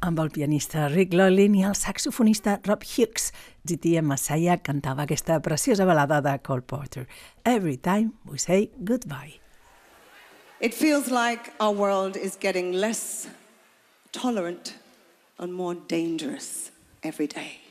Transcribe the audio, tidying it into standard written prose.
amb el pianista Rick Lovelin i el saxofonista Rob Hughes. G.T. Masaya cantava aquesta preciosa balada de Cole Porter. Every time we say goodbye. It feels like our world is getting less tolerant and more dangerous every day.